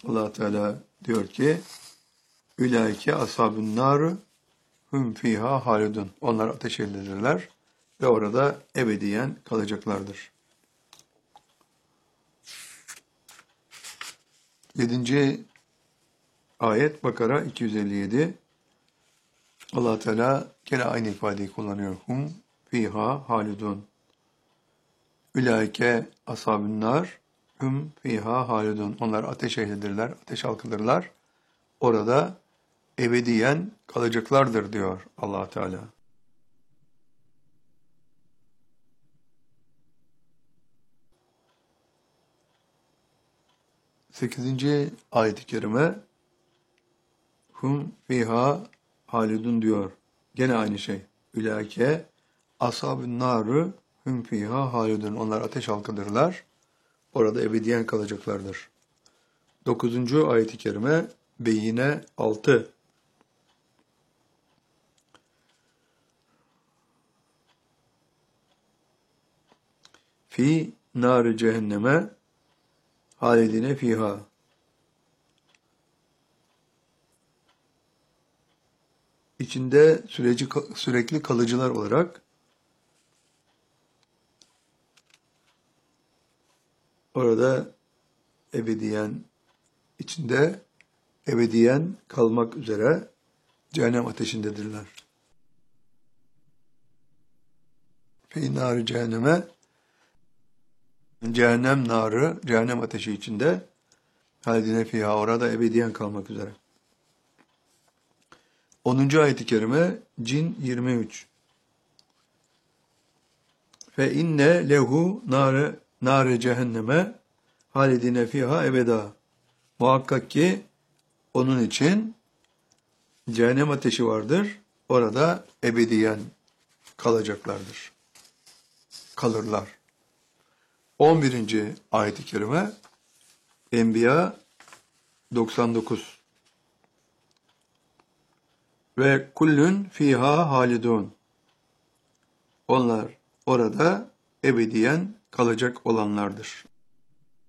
Allah Teala diyor ki Ülaike ashabun nar hum fiha halidun. Onlar ateş ehlidirler ve orada ebediyen kalacaklardır. 7. ayet Bakara 257. Allah Teala gene aynı ifadeyi kullanıyor. Hum fiha halidun. Ülaike ashabun nar hum fiha halidun. Onlar ateş ehlidirler, ateş halkıdırlar. Orada ebediyen kalacaklardır diyor Allah Teala. 8. ayet-i kerime hum fiha halidun diyor. Gene aynı şey. Ülâke ashab-ı nârı hum fiha halidun. Onlar ateş halkıdırlar. Orada ebediyen kalacaklardır. 9. ayet-i kerime Beyine 6. Fi nar cehenneme halidine fiha. İçinde sürekli kalıcılar olarak orada içinde ebediyen kalmak üzere cehennem ateşindedirler. Fi nar cehenneme cehennem narı, cehennem ateşi içinde halidine fiha, orada ebediyen kalmak üzere. 10. ayet-i kerime Cin 23. Fe inne lehu nare cehenneme halidine fiha ebeda. Muhakkak ki onun için cehennem ateşi vardır. Orada ebediyen kalacaklardır. Kalırlar. 11. ayet-i kerime Enbiya 99. Ve kullun fiha halidun. Onlar orada ebediyen kalacak olanlardır.